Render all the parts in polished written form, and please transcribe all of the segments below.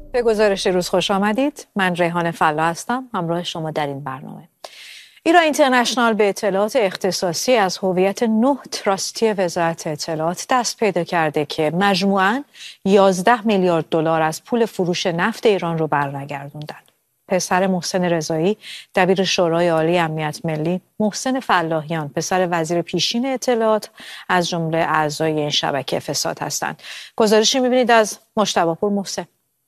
به گزارش روز خوش آمدید. من ریحان فلا هستم، همراه شما در این برنامه. ایران اینترنشنال به اطلاعات اختصاصی از هویت 9 تراستی وزارت اطلاعات دست پیدا کرده که مجموعاً 11 میلیارد دلار از پول فروش نفت ایران رو برنگردوندند. پسر محسن رضایی، دبیر شورای عالی امنیت ملی، محسن فلاحیان، پسر وزیر پیشین اطلاعات، از جمله اعضای این شبکه فساد هستند. گزارشی می‌بینید از مجتبی پور محسن.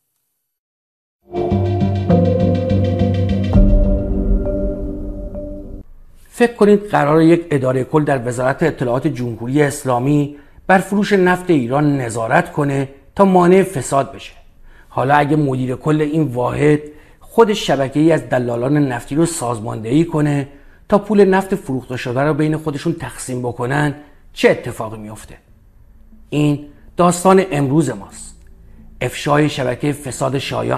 فکر کنید قرار یک اداره کل در وزارت اطلاعات جمهوری اسلامی بر فروش نفت ایران نظارت کنه تا مانع فساد بشه. حالا اگه مدیر کل این واحد خود شبکه‌ای از دلالان نفتی رو سازماندهی کنه تا پول نفت فروخته شده رو بین خودشون تقسیم بکنن، چه اتفاقی میفته؟ این داستان امروز ماست. افشای شبکه فساد شایان.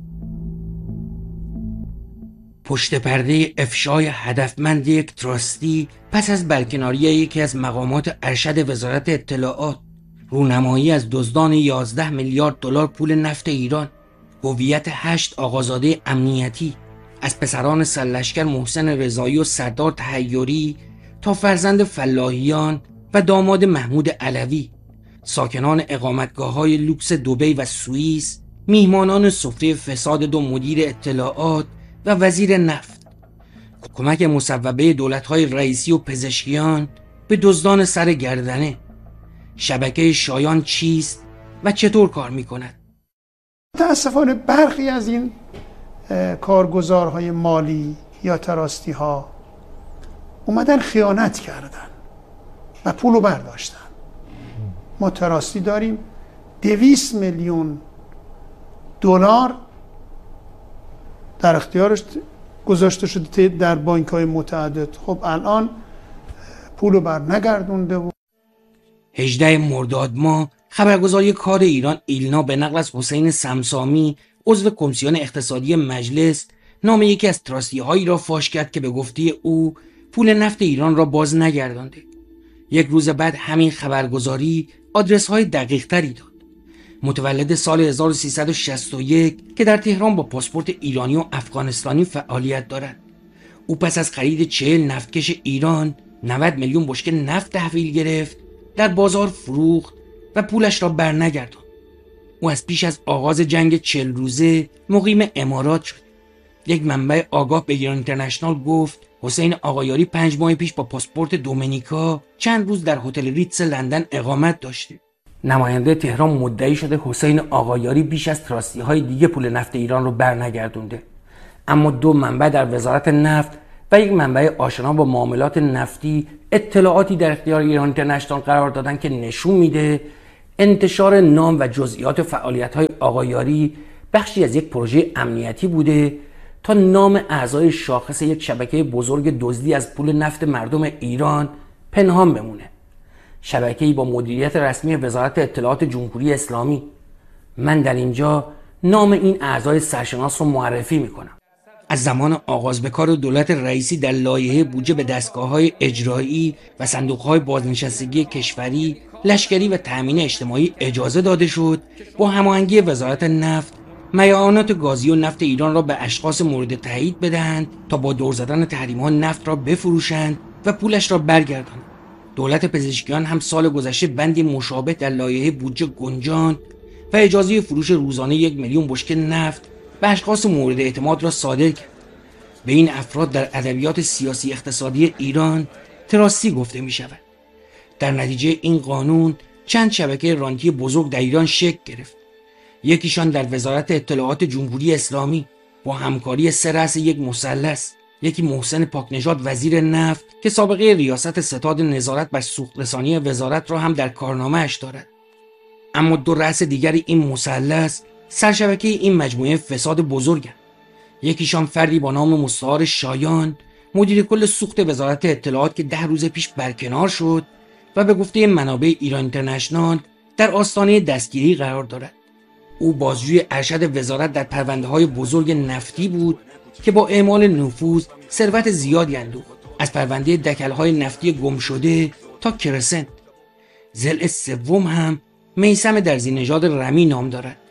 پشت پرده افشای هدفمند یک تراستی پس از برکناری یکی از مقامات ارشد وزارت اطلاعات، رونمایی از دزدان 11 میلیارد دلار پول نفت ایران، هویت 8 آقازاده امنیتی از پسران سرلشکر محسن رضایی و سردار تحیری تا فرزند فلاحیان و داماد محمود علوی، ساکنان اقامتگاه‌های لوکس دبی و سوئیس، میهمانان سفره فساد دو مدیر اطلاعات و وزیر نفت، کمک مصوبه دولت‌های رئیسی و پزشکیان به دزدان سر گردنه. شبکه شایان چیست و چطور کار می‌کند؟ متاسفانه برخی از این کارگزارهای مالی یا تراستی ها اومدن خیانت کردن و پولو برداشتن. ما تراستی داریم 200 میلیون دلار در اختیارش گذاشته شده در بانک‌های متعدد. خب الان پولو بر نگردونده. و 18 مرداد ماه خبرگزاری کار ایران ایلنا به نقل از حسین سمسامی، عضو کمیسیون اقتصادی مجلس، نام یکی از تراستی هایی را فاش کرد که به گفته او پول نفت ایران را باز نگردانده. یک روز بعد همین خبرگزاری آدرس های دقیق تری داد. متولد سال 1361 که در تهران با پاسپورت ایرانی و افغانستانی فعالیت دارد. او پس از خرید 40 نفتکش ایران 90 میلیون بشکه نفت تحویل گرفت، در بازار فروخت و پولش را برنگرداند. او از پیش از آغاز جنگ 40 روزه مقیم امارات شد. یک منبع آگاه به ایران اینترنشنال گفت حسین آقایاری 5 ماه پیش با پاسپورت دومینیکا چند روز در هتل ریتز لندن اقامت داشته. نماینده تهران مدعی شده حسین آقایاری بیش از تراستی های دیگه پول نفت ایران رو برنگردونده. اما 2 منبع در وزارت نفت و یک منبع آشنا با معاملات نفتی اطلاعاتی در اختیار ایران اینترنشنال قرار دادن که نشون میده انتشار نام و جزئیات فعالیت‌های آقایاری بخشی از یک پروژه امنیتی بوده تا نام اعضای شاخص یک شبکه بزرگ دزدی از پول نفت مردم ایران پنهان بمونه. شبکه‌ای با مدیریت رسمی وزارت اطلاعات جمهوری اسلامی. من در اینجا نام این اعضای سرشناس رو معرفی میکنم. از زمان آغاز به کار دولت رئیسی در لایحه بودجه به دستگاه‌های اجرایی و صندوق‌های بازنشستگی کشوری، لشکری و تأمین اجتماعی اجازه داده شد با هماهنگی وزارت نفت میعانات گازی و نفت ایران را به اشخاص مورد تایید بدهند تا با دور زدن تحریم‌ها نفت را بفروشند و پولش را برگردانند. دولت پزشکیان هم سال گذشته بندی مشابه در لایحه بودجه گنجاند و اجازه فروش روزانه 1 میلیون بشکه نفت به اشخاص مورد اعتماد را صادر کرد. به این افراد در ادبیات سیاسی اقتصادی ایران تراستی گفته می شود. در نتیجه این قانون چند شبکه رانتی بزرگ در ایران شکل گرفت. یکیشان در وزارت اطلاعات جمهوری اسلامی با همکاری 3 رأس یک مثلث، یکی محسن پاکنژاد وزیر نفت که سابقه ریاست ستاد نظارت بر سوخت‌رسانی وزارت را هم در کارنامه‌اش دارد. اما 2 رأس دیگر این مثلث سرشبکه این مجموعه فساد بزرگند. یکیشان فردی با نام مستعار شایان، مدیر کل سوخت وزارت اطلاعات که 10 روز پیش برکنار شد و به گفته منابع ایران اینترنشنال در آستانه دستگیری قرار دارد. او بازجوی ارشد وزارت در پرونده‌های بزرگ نفتی بود که با اعمال نفوذ ثروت زیادی اندوخت، از پرونده دکل‌های نفتی گم شده تا کرسنت. ضلع سوم هم میثم درزی نژاد رمی نام دارد.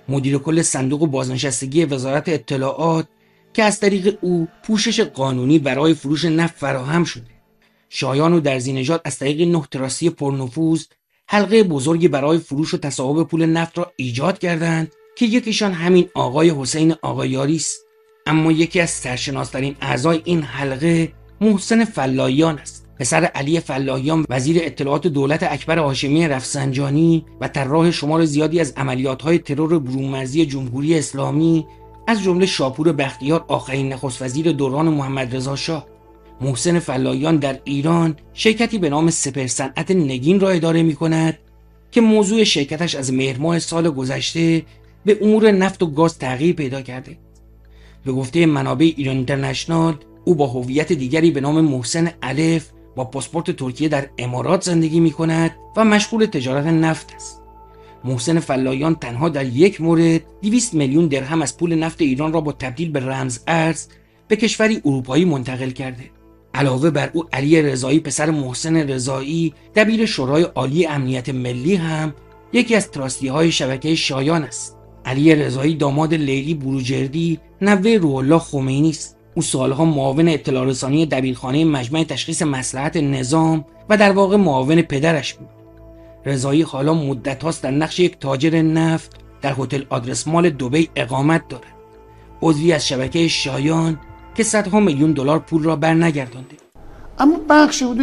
مدیر کل صندوق بازنشستگی وزارت اطلاعات که از طریق او پوشش قانونی برای فروش نفت فراهم شده. شایان و درزی‌نژاد از طریق 9 تراسی پرنفوذ حلقه بزرگی برای فروش و تصاحب پول نفت را ایجاد کردند که یکیشان همین آقای حسین آقایاری است. اما یکی از سرشناس‌ترین اعضای این حلقه محسن فلاحیان است، پسر علی فلاحیان وزیر اطلاعات دولت اکبر هاشمی رفسنجانی و طراح شمار زیادی از عملیات‌های ترور برون‌مرزی جمهوری اسلامی، از جمله شاپور بختیار آخرین نخست وزیر دوران محمد رضا شاه. محسن فلاحیان در ایران شرکتی به نام سپرصنعت نگین را اداره می‌کند که موضوع شرکتش از مهر ماه سال گذشته به امور نفت و گاز تغییر پیدا کرده. به گفته منابع ایران اینترنشنال، او با هویت دیگری به نام محسن الف با پاسپورت ترکیه در امارات زندگی می‌کند و مشغول تجارت نفت است. محسن فلاحیان تنها در یک مورد 200 میلیون درهم از پول نفت ایران را با تبدیل به رمز ارز به کشوری اروپایی منتقل کرده. علاوه بر او علی رضایی پسر محسن رضایی دبیر شورای عالی امنیت ملی هم یکی از تراستی‌های شبکه شایان است. علی رضایی داماد لیلی بروجردی نوه روح الله خمینی است. او سالها معاون اطلاع رسانی دبیرخانه مجمع تشخیص مصلحت نظام و در واقع معاون پدرش بود. رضایی حالا مدت هاست در نقش یک تاجر نفت در هتل آدرس مال دبی اقامت دارد. عضوی از شبکه شایان که صدها میلیون دلار پول را برنگردانده. اما بخش حدود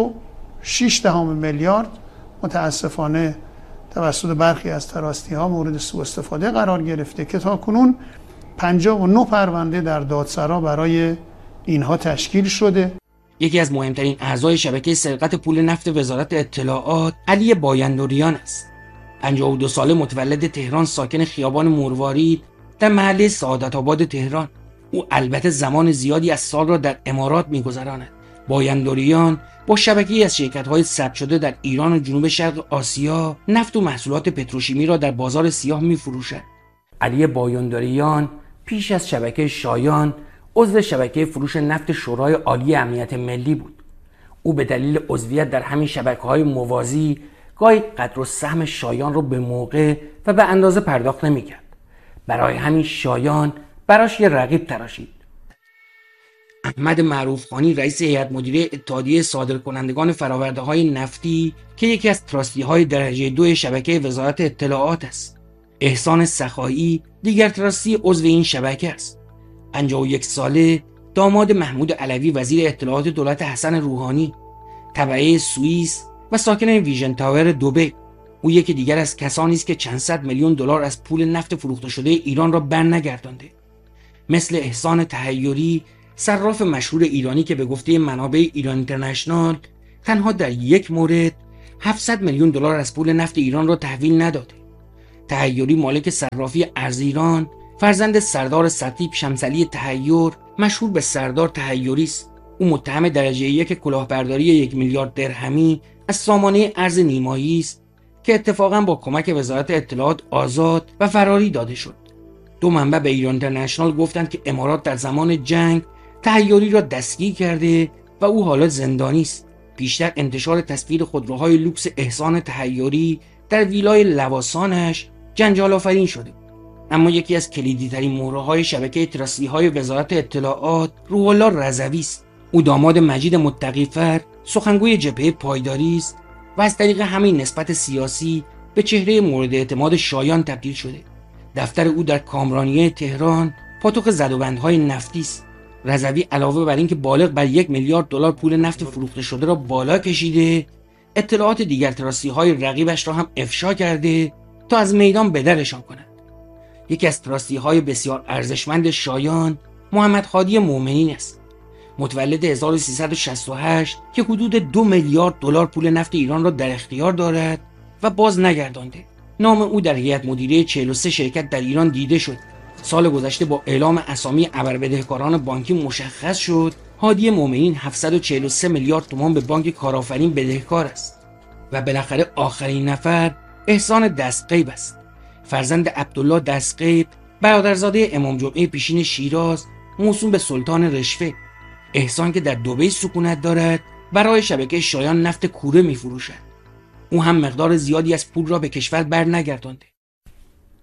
1.6 میلیارد متاسفانه توسط برخی از تراستی ها مورد سوء استفاده قرار گرفته که تاکنون 59 پرونده در دادسرا برای اینها تشکیل شده. یکی از مهمترین اعضای شبکه سرقت پول نفت وزارت اطلاعات علی بایندوریان است. 52 ساله، متولد تهران، ساکن خیابان مروارید در محله سعادت آباد تهران. او البته زمان زیادی از سال را در امارات می‌گذراند. بایندوریان با شبکه‌ای از شرکت‌های ثبت شده در ایران و جنوب شرق آسیا نفت و محصولات پتروشیمی را در بازار سیاه می‌فروشد. علی بایندوریان پیش از شبکه شایان عضو شبکه فروش نفت شورای عالی امنیت ملی بود. او به دلیل عضویت در همین شبکه‌های موازی گاهی قدر و سهم شایان را به موقع و به اندازه پرداخت نمی‌کرد. برای همین شایان براش یه رقیب تراشید. احمد معروفخانی رئیس هیئت مدیره اتحادیه صادرکنندگان فرآورده‌های نفتی که یکی از تراستی‌های درجه 2 شبکه وزارت اطلاعات است. احسان سخایی دیگر تراستی عضو این شبکه است. 51 ساله، داماد محمود علوی وزیر اطلاعات دولت حسن روحانی، تبعه سوئیس و ساکن ویژن تاور دبی. او یکی دیگر از کسانی است که چند صد میلیون دلار از پول نفت فروخته شده ایران را برنگردانده. مثل احسان تحیری، صراف مشهور ایرانی که به گفته منابع ایران اینترنشنال تنها در یک مورد 700 میلیون دلار از پول نفت ایران را تحویل نداده. تحیری مالک صرافی ارز ایران، فرزند سردار سطیب شمسعلی تحیر مشهور به سردار تحیری است. او متهم درجه 1 کلاهبرداری 1 میلیارد درهمی از سامانه ارز نیمایی است که اتفاقا با کمک وزارت اطلاعات آزاد و فراری داده شد. دو منبع به ایران اینترنشنال گفتند که امارات در زمان جنگ تحیری را دستگیر کرده و او حالا زندانی است. بیشتر انتشار تصویر خودروهای لوکس احسان تحیری در ویلای لواسانش جنجال آفرین شده. اما یکی از کلیدی ترین مهره‌های شبکه تراستی‌های وزارت اطلاعات روح الله رضوی است. او داماد مجید متقی‌فر، سخنگوی جبهه پایداری است و از طریق همین نسبت سیاسی به چهره مورد اعتماد شایان تبدیل شده. دفتر او در کامرانیه تهران پاتوق زدوبندهای نفتی است. رضوی علاوه بر اینکه بالغ بر 1 میلیارد دلار پول نفت فروخته شده را بالا کشیده، اطلاعات دیگر تراستی‌های رقیبش را هم افشا کرده تا از میدان به درشان کند. یکی از تراستی‌های بسیار ارزشمند شایان محمد هادی مومنین است. متولد 1368 که حدود 2 میلیارد دلار پول نفت ایران را در اختیار دارد و باز نگردانده. نام او در هیئت مدیره 43 شرکت در ایران دیده شد. سال گذشته با اعلام اسامی ابربدهکاران بانکی مشخص شد هادی مومنین 743 میلیارد تومان به بانک کارآفرین بدهکار است. و بالاخره آخرین نفر احسان دستغیب است. فرزند عبدالله دستغیب، برادرزاده امام جمعه پیشین شیراز، موسوم به سلطان رشوه. احسان که در دبی سکونت دارد، برای شبکه شایان نفت کوره می فروشد. او هم مقدار زیادی از پول را به کشور برنگردانده.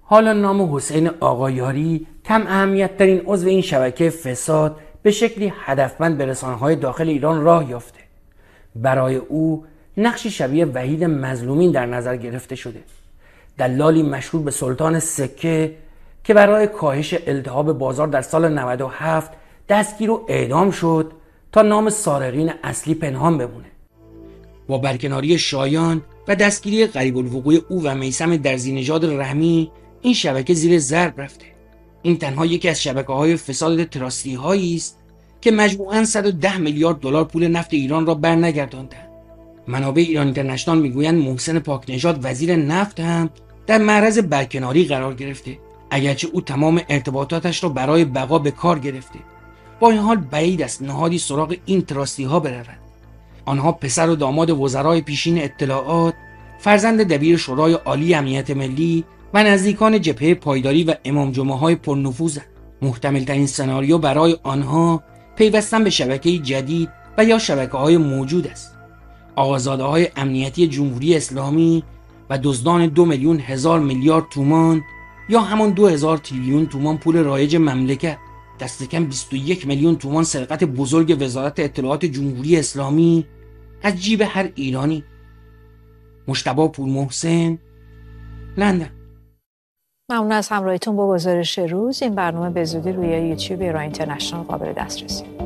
حالا نام حسین آقایاری کم اهمیت ترین عضو این شبکه فساد به شکلی هدفمند به رسانه‌های داخل ایران راه یافته. برای او نقشی شبیه وحید مظلومین در نظر گرفته شده. دلالی مشهور به سلطان سکه که برای کاهش التهاب بازار در سال 97 دستگیر و اعدام شد تا نام سارقین اصلی پنهان بمونه. با برکناری شایان و دستگیری غریب الوقوع او و میثم درزی‌نژاد رحمی، این شبکه زیر ضرب رفته. این تنها یکی از شبکه‌های فساد تراستی هایی است که مجموعاً 110 میلیارد دلار پول نفت ایران را برنگرداندند. منابع ایران اینترنشنال میگویند محسن پاکنژاد وزیر نفت هم در معرض برکناری قرار گرفته، اگرچه او تمام ارتباطاتش را برای بقا به کار گرفته. با این حال بعید است نهادی سراغ این تراستی ها برود. آنها پسر و داماد وزرای پیشین اطلاعات، فرزند دبیر شورای عالی امنیت ملی و نزدیکان جبهه پایداری و امام جمعه های پرنفوذند. محتمل ترین سناریو برای آنها پیوستن به شبکه جدید و یا شبکه های موجود است. آقازاده های امنیتی جمهوری اسلامی و دزدان 2 میلیون هزار میلیارد تومان یا همان 2000 تریلیون تومان پول رایج مملکت، دست کم 21 میلیون تومان سرقت بزرگ وزارت اطلاعات جمهوری اسلامی از جیب هر ایرانی. مجتبی پورمحسن، لندن. ممنون از همراهیتون با گزارش روز. این برنامه به زودی روی یوتیوب ایران اینترنشنال قابل دسترسی.